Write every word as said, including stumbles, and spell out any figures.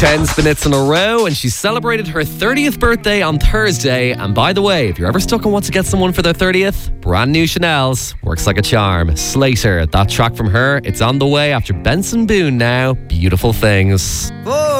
ten spinets in a row, and she celebrated her thirtieth birthday on Thursday. And by the way, if you're ever stuck on what to get someone for their thirtieth, brand new Chanel's works like a charm. Slater, that track from her, it's on the way after Benson Boone now. Beautiful Things.